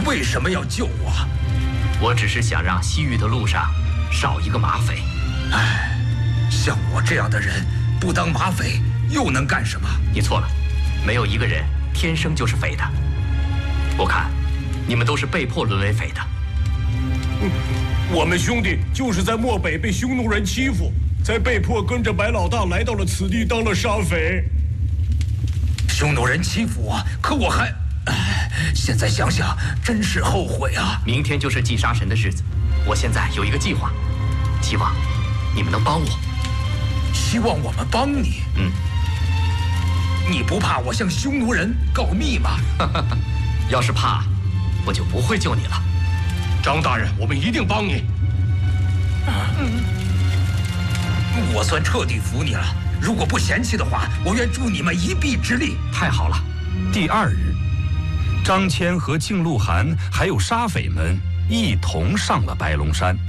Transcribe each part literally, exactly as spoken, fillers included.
为什么要救我？ 我只是想让西域的路上少一个马匪。 唉，像我这样的人，不当马匪又能干什么？ 你错了，没有一个人天生就是匪的。我看，你们都是被迫沦为匪的。 嗯，我们兄弟就是在漠北被匈奴人欺负，才被迫跟着白老大来到了此地当了沙匪。 匈奴人欺负我，可我还……唉，现在想想真是后悔啊！ 明天就是祭杀神的日子，我现在有一个计划，希望你们能帮我。 希望我们帮你？ 嗯。 你不怕我向匈奴人告密吗？ 要是怕，我就不会救你了。 张大人，我们一定帮你。 嗯，我算彻底服你了。如果不嫌弃的话，我愿助你们一臂之力。 太好了。 第二日，张骞和靖路汗还有沙匪们一同上了白龙山。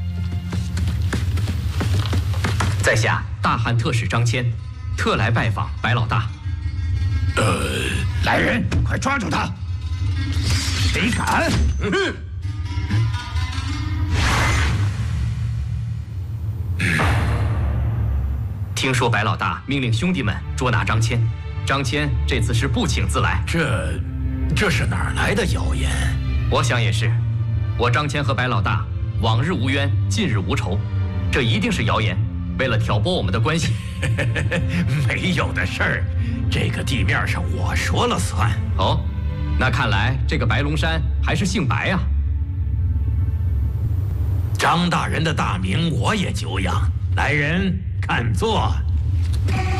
在下大汉特使张骞，特来拜访白老大。 呃，来人，快抓住他！谁敢？嗯听说白老大命令兄弟们捉拿张骞，张骞这次是不请自来。 这，这是哪儿来的谣言？ 我想也是。我张骞和白老大往日无冤，近日无仇，这一定是谣言，为了挑拨我们的关系。 没有的事儿，这个地面上我说了算。 哦，那看来这个白龙山还是姓白啊。 张大人的大名我也久仰，来人看坐。